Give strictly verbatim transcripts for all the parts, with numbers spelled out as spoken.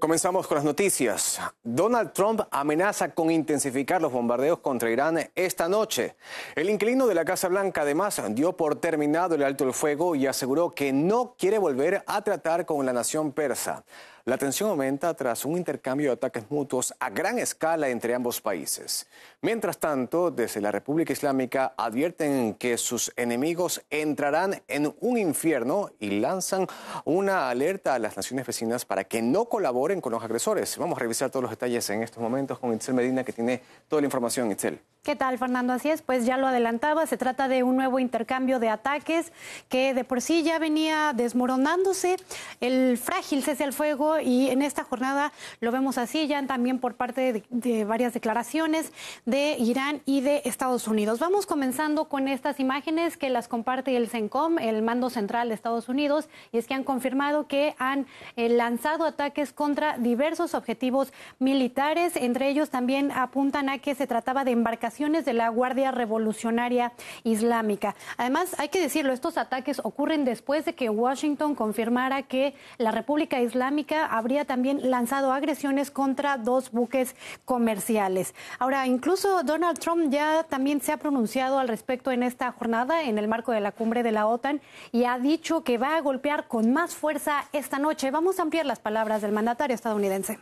Comenzamos con las noticias. Donald Trump amenaza con intensificar los bombardeos contra Irán esta noche. El inquilino de la Casa Blanca además dio por terminado el alto el fuego y aseguró que no quiere volver a tratar con la nación persa. La tensión aumenta tras un intercambio de ataques mutuos a gran escala entre ambos países. Mientras tanto, desde la República Islámica advierten que sus enemigos entrarán en un infierno y lanzan una alerta a las naciones vecinas para que no colaboren con los agresores. Vamos a revisar todos los detalles en estos momentos con Itzel Medina, que tiene toda la información. Itzel. ¿Qué tal, Fernando? Así es, pues ya lo adelantaba, se trata de un nuevo intercambio de ataques que de por sí ya venía desmoronándose el frágil cese al fuego, y en esta jornada lo vemos así ya también por parte de, de varias declaraciones de Irán y de Estados Unidos. Vamos comenzando con estas imágenes que las comparte el CENTCOM, el Mando Central de Estados Unidos, y es que han confirmado que han eh, lanzado ataques contra diversos objetivos militares. Entre ellos también apuntan a que se trataba de embarcaciones de la Guardia Revolucionaria Islámica. Además, hay que decirlo, estos ataques ocurren después de que Washington confirmara que la República Islámica habría también lanzado agresiones contra dos buques comerciales. Ahora, incluso Donald Trump ya también se ha pronunciado al respecto en esta jornada, en el marco de la cumbre de la OTAN, y ha dicho que va a golpear con más fuerza esta noche. Vamos a ampliar las palabras del mandatario estadounidense.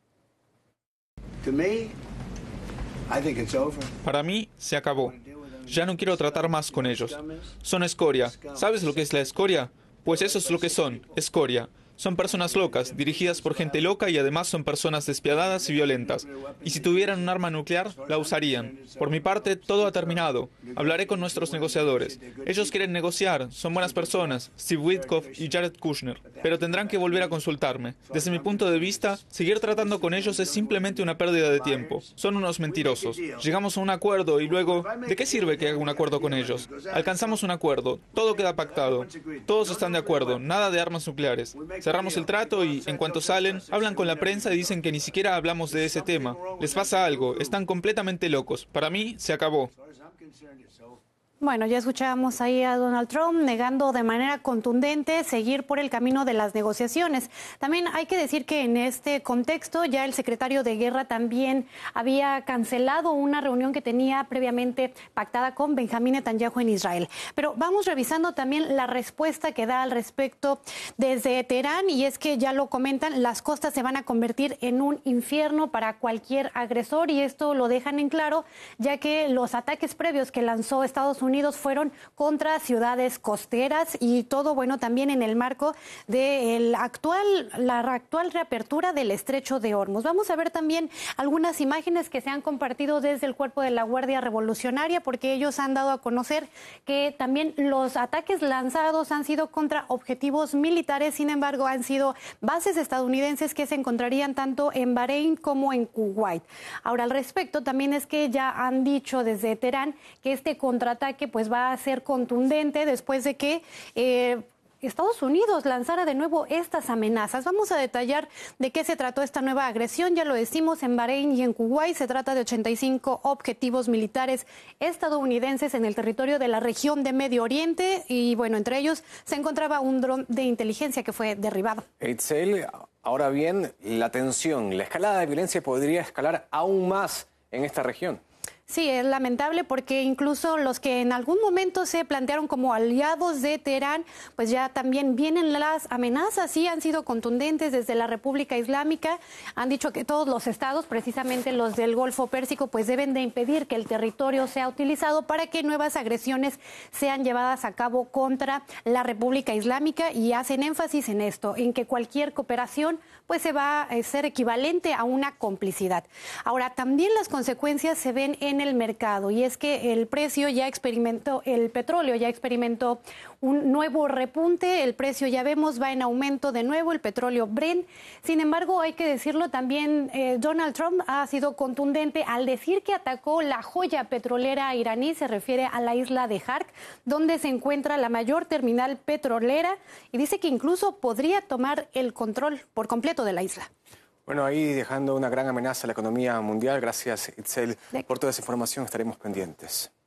To me, Para mí, se acabó. Ya no quiero tratar más con ellos. Son escoria. ¿Sabes lo que es la escoria? Pues eso es lo que son, escoria. Son personas locas, dirigidas por gente loca, y además son personas despiadadas y violentas. Y si tuvieran un arma nuclear, la usarían. Por mi parte, todo ha terminado. Hablaré con nuestros negociadores. Ellos quieren negociar, son buenas personas, Steve Witkoff y Jared Kushner. Pero tendrán que volver a consultarme. Desde mi punto de vista, seguir tratando con ellos es simplemente una pérdida de tiempo. Son unos mentirosos. Llegamos a un acuerdo y luego, ¿de qué sirve que haga un acuerdo con ellos? Alcanzamos un acuerdo, todo queda pactado. Todos están de acuerdo, nada de armas nucleares. Cerramos el trato y, en cuanto salen, hablan con la prensa y dicen que ni siquiera hablamos de ese tema. Les pasa algo, están completamente locos. Para mí, se acabó. Bueno, ya escuchábamos ahí a Donald Trump negando de manera contundente seguir por el camino de las negociaciones. También hay que decir que en este contexto ya el secretario de Guerra también había cancelado una reunión que tenía previamente pactada con Benjamín Netanyahu en Israel. Pero vamos revisando también la respuesta que da al respecto desde Teherán, y es que ya lo comentan, las costas se van a convertir en un infierno para cualquier agresor, y esto lo dejan en claro ya que los ataques previos que lanzó Estados Unidos Unidos fueron contra ciudades costeras, y todo, bueno, también en el marco de el actual, la actual reapertura del estrecho de Hormuz. Vamos a ver también algunas imágenes que se han compartido desde el cuerpo de la Guardia Revolucionaria, porque ellos han dado a conocer que también los ataques lanzados han sido contra objetivos militares. Sin embargo, han sido bases estadounidenses que se encontrarían tanto en Bahrein como en Kuwait. Ahora, al respecto, también es que ya han dicho desde Teherán que este contraataque que pues va a ser contundente después de que eh, Estados Unidos lanzara de nuevo estas amenazas. Vamos a detallar de qué se trató esta nueva agresión. Ya lo decimos, en Bahrein y en Kuwait se trata de ochenta y cinco objetivos militares estadounidenses en el territorio de la región de Medio Oriente, y bueno, entre ellos se encontraba un dron de inteligencia que fue derribado. Itzel, ahora bien, la tensión, la escalada de violencia podría escalar aún más en esta región. Sí, es lamentable porque incluso los que en algún momento se plantearon como aliados de Teherán, pues ya también vienen las amenazas, sí han sido contundentes desde la República Islámica. Han dicho que todos los estados, precisamente los del Golfo Pérsico, pues deben de impedir que el territorio sea utilizado para que nuevas agresiones sean llevadas a cabo contra la República Islámica, y hacen énfasis en esto, en que cualquier cooperación pues se va a ser equivalente a una complicidad. Ahora, también las consecuencias se ven en el mercado, y es que el precio ya experimentó, el petróleo ya experimentó un nuevo repunte, el precio ya vemos va en aumento de nuevo, el petróleo Brent. Sin embargo, hay que decirlo también, eh, Donald Trump ha sido contundente al decir que atacó la joya petrolera iraní, se refiere a la isla de Hark, donde se encuentra la mayor terminal petrolera, y dice que incluso podría tomar el control por completo de la isla. Bueno, ahí dejando una gran amenaza a la economía mundial. Gracias, Itzel, por toda esa información. Estaremos pendientes.